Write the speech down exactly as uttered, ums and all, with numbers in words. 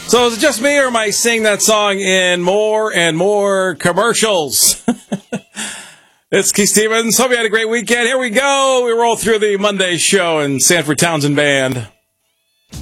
So is it just me, or am I singing that song in more and more commercials? It's Keith Stevens. Hope you had a great weekend. Here we go. We roll through the Monday show in Sanford Townsend Band.